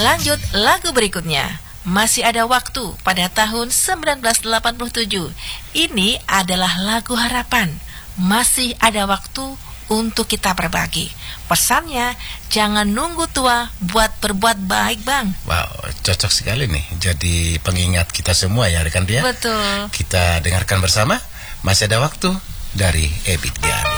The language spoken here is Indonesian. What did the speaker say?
Lanjut lagu berikutnya. Masih ada waktu pada tahun 1987. Ini adalah lagu harapan. Masih ada waktu untuk kita berbagi. Pesannya, jangan nunggu tua buat berbuat baik, Bang. Wow, cocok sekali nih. Jadi pengingat kita semua ya rekan dia. Betul. Kita dengarkan bersama. Masih ada waktu dari Ebit Gan.